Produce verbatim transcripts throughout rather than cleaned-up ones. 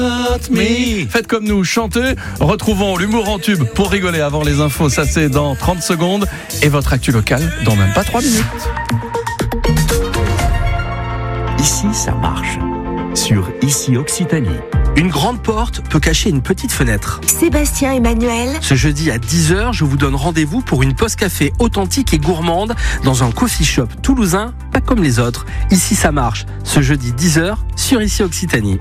Got me. Faites comme nous, chantez. Retrouvons l'humour en tube pour rigoler avant les infos. Ça, c'est dans trente secondes. Et votre actu locale dans même pas trois minutes. Ici, ça marche. Sur Ici Occitanie. Une grande porte peut cacher une petite fenêtre. Sébastien Emmanuel. Ce jeudi à dix heures, je vous donne rendez-vous pour une pause café authentique et gourmande dans un coffee shop toulousain, pas comme les autres. Ici, ça marche. Ce jeudi dix heures sur Ici Occitanie.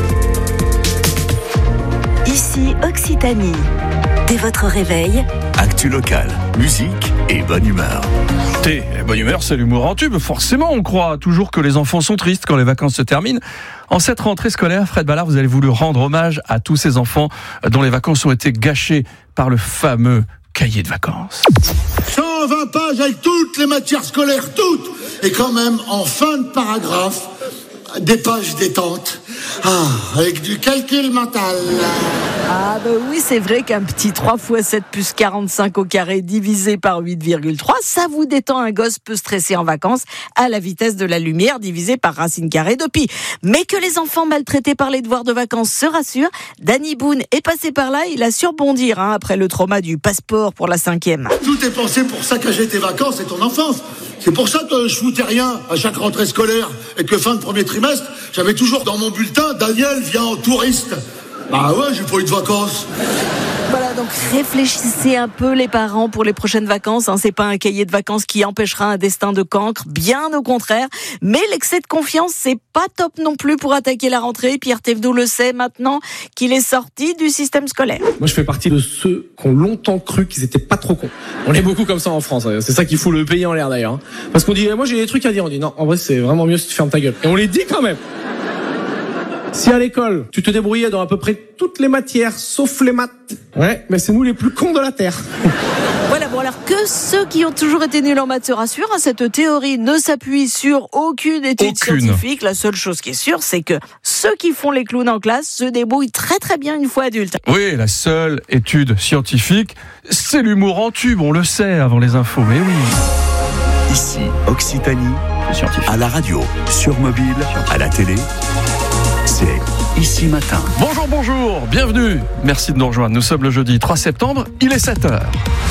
Ici Occitanie. Dès votre réveil, actu locale, musique et bonne humeur. Et bonne humeur, c'est l'humour en tube. Forcément, on croit toujours que les enfants sont tristes quand les vacances se terminent. En cette rentrée scolaire, Fred Ballard, vous avez voulu rendre hommage à tous ces enfants dont les vacances ont été gâchées par le fameux cahier de vacances. cent vingt pages avec toutes les matières scolaires, toutes. Et quand même, en fin de paragraphe, des pages détente. Ah, avec du calcul mental. Ah bah oui, c'est vrai qu'un petit trois fois sept plus quarante-cinq au carré divisé par huit virgule trois, ça vous détend. Un gosse peu stressé en vacances à la vitesse de la lumière divisé par racine carrée de pi. Mais que les enfants maltraités par les devoirs de vacances se rassurent, Danny Boone est passé par là, il a su rebondir hein, après le trauma du passeport pour la cinquième. Tout est pensé pour saccager tes vacances et ton enfance. C'est pour ça que je foutais rien à chaque rentrée scolaire et que fin de premier trimestre, j'avais toujours dans mon bulletin « Daniel vient en touriste ». Bah ouais, j'ai pas eu de vacances. Voilà, donc réfléchissez un peu les parents pour les prochaines vacances. Hein. C'est pas un cahier de vacances qui empêchera un destin de cancre, bien au contraire. Mais l'excès de confiance, c'est pas top non plus pour attaquer la rentrée. Pierre Thévenoud le sait maintenant qu'il est sorti du système scolaire. Moi, je fais partie de ceux qui ont longtemps cru qu'ils étaient pas trop cons. On est beaucoup comme ça en France. C'est ça qui fout le pays en l'air d'ailleurs. Parce qu'on dit, moi j'ai des trucs à dire. On dit non, en vrai c'est vraiment mieux si tu fermes ta gueule. Et on les dit quand même. Si à l'école, tu te débrouillais dans à peu près toutes les matières, sauf les maths, ouais, mais c'est nous les plus cons de la Terre. Voilà, bon alors que ceux qui ont toujours été nuls en maths se rassurent, hein, cette théorie ne s'appuie sur aucune étude aucune. scientifique. La seule chose qui est sûre, c'est que ceux qui font les clowns en classe se débrouillent très très bien une fois adultes. Oui, la seule étude scientifique, c'est l'humour en tube, on le sait avant les infos, mais oui. Ici Occitanie, Scientifique. à la radio, sur mobile, à la télé. C'est Ici Matin. Bonjour, bonjour, bienvenue. Merci de nous rejoindre. Nous sommes le jeudi trois septembre, il est sept heures.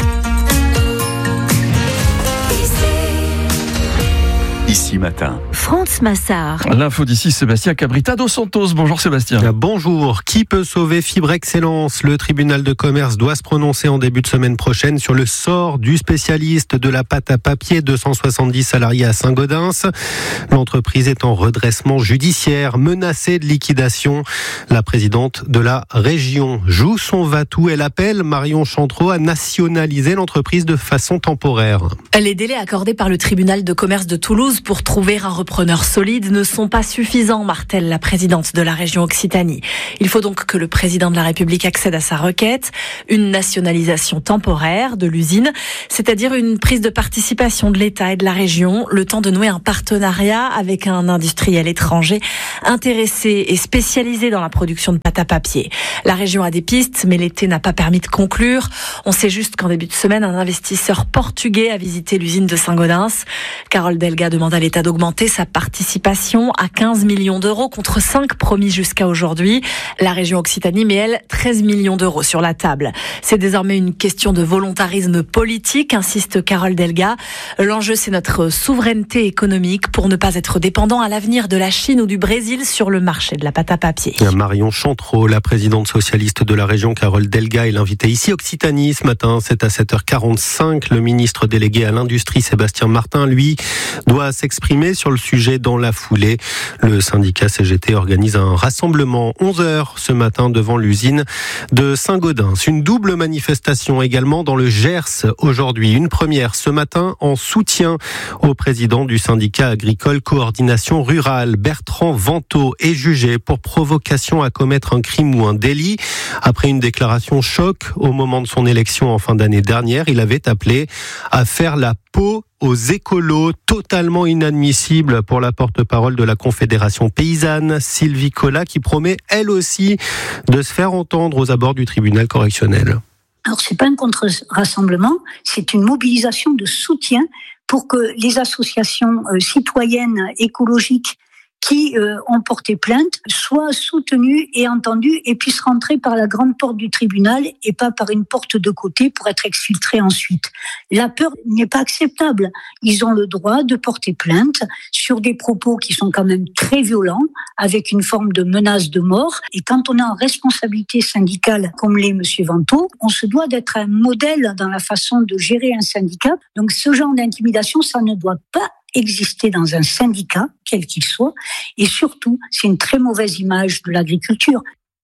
Ici Matin. Franz Massard. L'info d'ici, Sébastien Cabrita dos Santos. Bonjour Sébastien. Bonjour. Qui peut sauver Fibre Excellence ? Le tribunal de commerce doit se prononcer en début de semaine prochaine sur le sort du spécialiste de la pâte à papier, deux cent soixante-dix salariés à Saint-Gaudens. L'entreprise est en redressement judiciaire, menacée de liquidation. La présidente de la région joue son va-tout. Elle appelle Marion Chantreau à nationaliser l'entreprise de façon temporaire. Les délais accordés par le tribunal de commerce de Toulouse pour trouver un repreneur solide ne sont pas suffisants, martèle la présidente de la région Occitanie. Il faut donc que le président de la République accède à sa requête, une nationalisation temporaire de l'usine, c'est-à-dire une prise de participation de l'État et de la région, le temps de nouer un partenariat avec un industriel étranger intéressé et spécialisé dans la production de pâte à papier. La région a des pistes, mais l'été n'a pas permis de conclure. On sait juste qu'en début de semaine, un investisseur portugais a visité l'usine de Saint-Gaudens. Carole Delga demande à l'État d'augmenter sa participation à quinze millions d'euros contre cinq promis jusqu'à aujourd'hui. La région Occitanie met, elle, treize millions d'euros sur la table. C'est désormais une question de volontarisme politique, insiste Carole Delga. L'enjeu, c'est notre souveraineté économique pour ne pas être dépendant à l'avenir de la Chine ou du Brésil sur le marché de la pâte à papier. Marion Chantreau, la présidente socialiste de la région, Carole Delga, est l'invitée ici Occitanie ce matin. C'est à sept heures quarante-cinq. Le ministre délégué à l'industrie, Sébastien Martin, lui, doit s'exprimer sur le sujet dans la foulée. Le syndicat C G T organise un rassemblement onze heures ce matin devant l'usine de Saint-Gaudens. Une double manifestation également dans le Gers aujourd'hui. Une première ce matin en soutien au président du syndicat agricole Coordination Rurale. Bertrand Vantaux est jugé pour provocation à commettre un crime ou un délit. Après une déclaration choc au moment de son élection en fin d'année dernière, il avait appelé à faire la peau aux écolos, totalement inadmissible pour la porte-parole de la Confédération paysanne, Sylvie Collat, qui promet elle aussi de se faire entendre aux abords du tribunal correctionnel. Alors c'est pas un contre-rassemblement, c'est une mobilisation de soutien pour que les associations citoyennes écologiques qui euh, ont porté plainte soient soutenus et entendus et puissent rentrer par la grande porte du tribunal et pas par une porte de côté pour être exfiltrés ensuite. La peur n'est pas acceptable. Ils ont le droit de porter plainte sur des propos qui sont quand même très violents, avec une forme de menace de mort. Et quand on est en responsabilité syndicale, comme l'est M. Vantaux, on se doit d'être un modèle dans la façon de gérer un syndicat. Donc ce genre d'intimidation, ça ne doit pas exister dans un syndicat, quel qu'il soit. Et surtout, c'est une très mauvaise image de l'agriculture.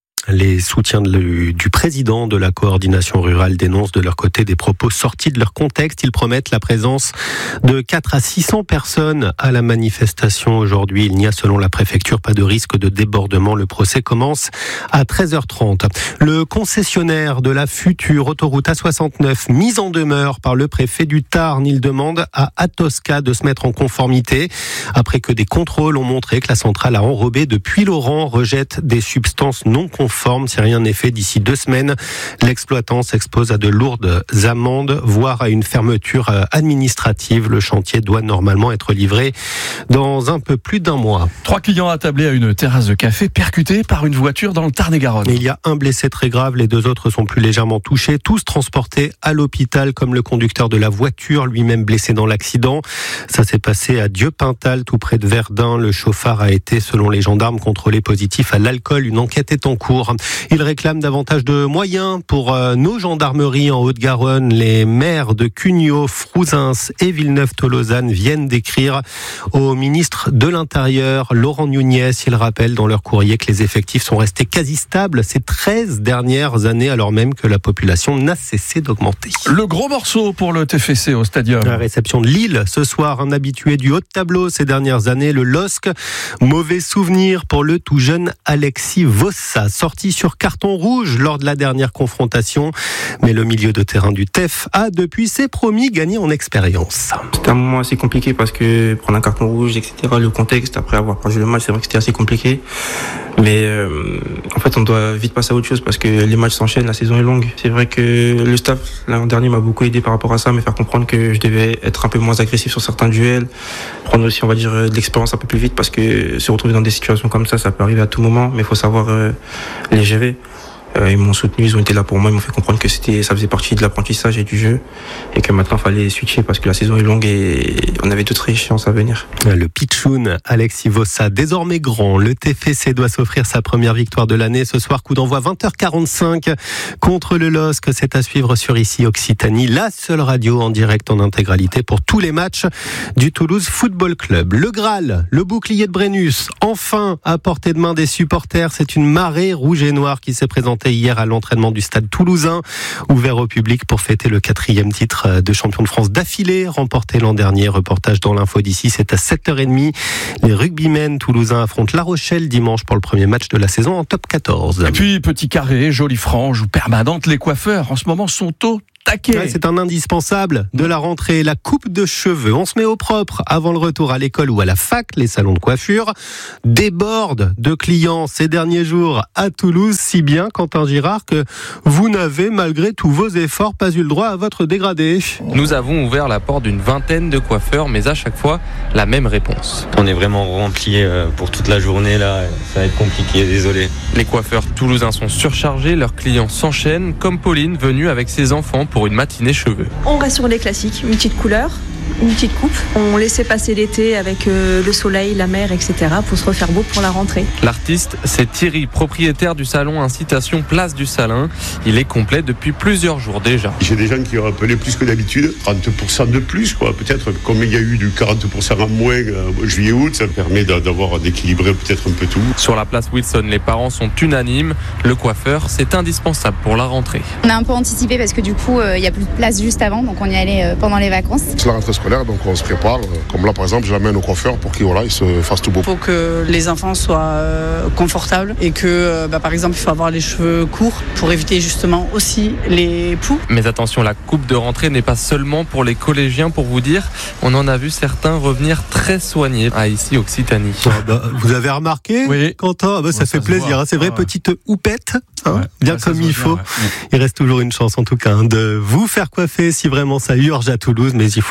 Les soutiens de, du président de la coordination rurale dénoncent de leur côté des propos sortis de leur contexte. Ils promettent la présence de quatre à six cents personnes à la manifestation aujourd'hui. Il n'y a, selon la préfecture, pas de risque de débordement. Le procès commence à treize heures trente. Le concessionnaire de la future autoroute A soixante-neuf, mis en demeure par le préfet du Tarn, il demande à Atosca de se mettre en conformité après que des contrôles ont montré que la centrale à enrobé de Puylaurens rejette des substances non conformes. Si rien n'est fait d'ici deux semaines, l'exploitant s'expose à de lourdes amendes, voire à une fermeture administrative. Le chantier doit normalement être livré dans un peu plus d'un mois. Trois clients attablés à une terrasse de café percutés par une voiture dans le Tarn-et-Garonne. Il y a un blessé très grave, les deux autres sont plus légèrement touchés, tous transportés à l'hôpital, comme le conducteur de la voiture, lui-même blessé dans l'accident. Ça s'est passé à Dieupintal, tout près de Verdun. Le chauffard a été, selon les gendarmes, contrôlé positif à l'alcool. Une enquête est en cours. Il réclame davantage de moyens pour euh, nos gendarmeries en Haute-Garonne. Les maires de Cugnaux, Frouzins et Villeneuve-Tolosane viennent d'écrire au ministre de l'Intérieur, Laurent Nunez. Ils rappellent dans leur courrier que les effectifs sont restés quasi stables ces treize dernières années, alors même que la population n'a cessé d'augmenter. Le gros morceau pour le T F C au Stadium. La réception de Lille ce soir, un habitué du haut de tableau ces dernières années, le L O S C. Mauvais souvenir pour le tout jeune Alexis Vossa, sorti sur carton rouge lors de la dernière confrontation. Mais le milieu de terrain du T E F a depuis ses promis gagné en expérience. C'était un moment assez compliqué parce que prendre un carton rouge, et cetera, le contexte, après avoir perdu le match, c'est vrai que c'était assez compliqué. Mais euh, en fait, on doit vite passer à autre chose parce que les matchs s'enchaînent, la saison est longue. C'est vrai que le staff, l'an dernier, m'a beaucoup aidé par rapport à ça, me faire comprendre que je devais être un peu moins agressif sur certains duels, prendre aussi, on va dire, de l'expérience un peu plus vite parce que se retrouver dans des situations comme ça, ça peut arriver à tout moment, mais il faut savoir euh, les gérer. Euh, ils m'ont soutenu, ils ont été là pour moi, ils m'ont fait comprendre que c'était, ça faisait partie de l'apprentissage et du jeu et que maintenant il fallait switcher parce que la saison est longue et on avait d'autres échéances à venir. Le pitchoun Alexis Vossa, désormais grand, le T F C doit s'offrir sa première victoire de l'année. Ce soir, coup d'envoi vingt heures quarante-cinq contre le L O S C. C'est à suivre sur Ici Occitanie, la seule radio en direct en intégralité pour tous les matchs du Toulouse Football Club. Le Graal, le bouclier de Brennus, enfin à portée de main des supporters. C'est une marée rouge et noire qui s'est présentée hier à l'entraînement du stade toulousain, ouvert au public pour fêter le quatrième titre de champion de France d'affilée, remporté l'an dernier. Reportage dans l'info d'ici, c'est à sept heures trente. Les rugbymen toulousains affrontent La Rochelle dimanche pour le premier match de la saison en top quatorze. Et puis, petit carré, jolie frange ou permanente, les coiffeurs en ce moment sont au taquet. Ouais, c'est un indispensable de la rentrée, la coupe de cheveux. On se met au propre avant le retour à l'école ou à la fac. Les salons de coiffure débordent de clients ces derniers jours à Toulouse, si bien, Quentin Girard, que vous n'avez, malgré tous vos efforts, pas eu le droit à votre dégradé. Nous avons ouvert la porte d'une vingtaine de coiffeurs, mais à chaque fois, la même réponse. On est vraiment rempli pour toute la journée, là. Ça va être compliqué, désolé. Les coiffeurs toulousains sont surchargés, leurs clients s'enchaînent, comme Pauline, venue avec ses enfants pour une matinée cheveux. On reste sur les classiques, une petite couleur, une petite coupe. On laissait passer l'été avec euh, le soleil, la mer, et cetera pour se refaire beau pour la rentrée. L'artiste, c'est Thierry, propriétaire du salon Incitation Place du Salin. Il est complet depuis plusieurs jours déjà. J'ai des gens qui ont appelé plus que d'habitude, trente pour cent de plus, quoi. Peut-être comme il y a eu du quarante pour cent en moins euh, juillet-août, ça permet d'avoir d'équilibrer peut-être un peu tout. Sur la place Wilson, les parents sont unanimes. Le coiffeur, c'est indispensable pour la rentrée. On a un peu anticipé parce que du coup, il euh, n'y a plus de place juste avant, donc on y allait euh, pendant les vacances. C'est la rentrée scolaire, donc on se prépare. Comme là, par exemple, je l'amène au coiffeur pour qu'il voilà, il se fasse tout beau. Il faut que les enfants soient euh, confortables et que, euh, bah, par exemple, il faut avoir les cheveux courts pour éviter justement aussi les poux. Mais attention, la coupe de rentrée n'est pas seulement pour les collégiens, pour vous dire. On en a vu certains revenir très soignés à Ici Occitanie. Ah bah, vous avez remarqué, oui. Quentin, ah bah, ça ouais, fait ça plaisir. Hein, c'est vrai, ah ouais. Petite houppette, hein, ouais. bien ouais, comme il faut. Bien, ouais. Il reste toujours une chance, en tout cas, hein, de vous faire coiffer si vraiment ça urge à Toulouse, mais il faut y aller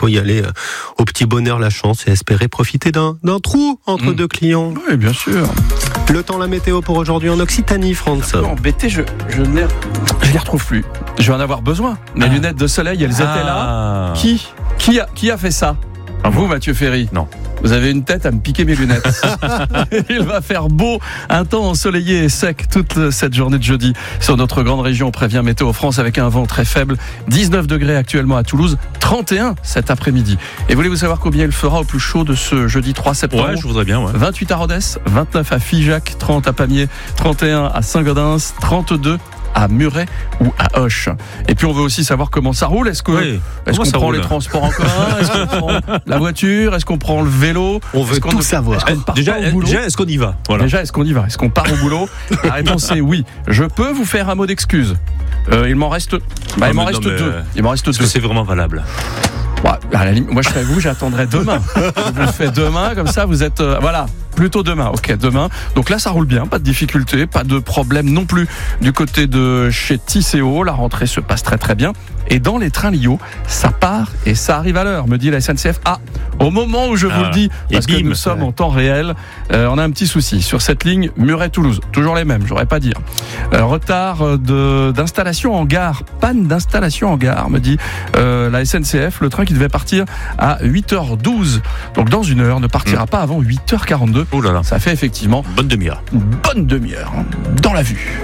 au petit bonheur la chance et espérer profiter d'un, d'un trou entre mmh. deux clients. Oui, bien sûr. Le temps, la météo pour aujourd'hui en Occitanie, France. Embêté, je, je ne les, je les retrouve plus. Je vais en avoir besoin. Mes ah. lunettes de soleil, elles ah. étaient là. Qui, qui, a, qui a fait ça? Ah, vous, Mathieu Ferry? Non. Vous avez une tête à me piquer mes lunettes. Il va faire beau, un temps ensoleillé et sec toute cette journée de jeudi sur notre grande région, prévient Météo France, avec un vent très faible. dix-neuf degrés actuellement à Toulouse, trente et un cet après-midi. Et voulez-vous savoir combien il fera au plus chaud de ce jeudi trois septembre? Ouais, je voudrais bien. Ouais. vingt-huit à Rodez, vingt-neuf à Figeac, trente à Pamiers, trente et un à Saint-Gaudens, trente-deux à Muret ou à Auch. Et puis on veut aussi savoir comment ça roule. Est-ce que oui. est-ce qu'on prend roule les transports en commun? Est-ce qu'on prend la voiture? Est-ce qu'on prend le vélo? On veut tout ne... savoir. Est-ce déjà, déjà, est-ce qu'on y va? Voilà. Déjà, est-ce qu'on y va? Est-ce qu'on part au boulot? La réponse est oui. Je peux vous faire un mot d'excuse. Euh, il m'en reste, bah, il m'en reste non, deux. Il m'en reste deux. Est-ce que c'est vraiment valable? Ouais, à la limite, moi je serais vous, j'attendrai demain. Je vous le fais demain, comme ça vous êtes, euh, voilà, plutôt demain. Ok, demain. Donc là ça roule bien, pas de difficulté, pas de problème non plus du côté de chez Tisséo. La rentrée se passe très très bien. Et dans les trains Lio, ça part et ça arrive à l'heure, me dit la S N C F. Ah, au moment où je vous ah, le dis, parce bim, que nous sommes ouais. en temps réel, euh, on a un petit souci sur cette ligne Muret-Toulouse. Toujours les mêmes, j'aurais pas dire. Euh, retard de, d'installation en gare, panne d'installation en gare, me dit euh, la S N C F. Le train qui devait partir à huit heures douze, donc dans une heure, ne partira mmh. pas avant huit heures quarante-deux. Oh là là. Ça fait effectivement bonne demi-heure. Une bonne demi-heure dans la vue.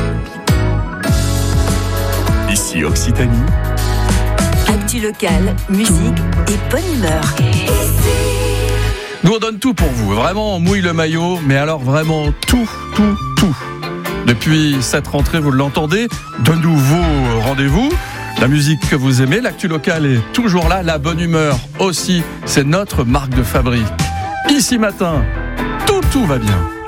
Ici Occitanie. Actu local, musique et bonne humeur. Nous on donne tout pour vous. Vraiment, on mouille le maillot, mais alors vraiment tout, tout, tout. Depuis cette rentrée, vous l'entendez, de nouveaux rendez-vous. La musique que vous aimez, l'actu locale est toujours là, la bonne humeur aussi, c'est notre marque de fabrique. Ici matin, tout, tout va bien.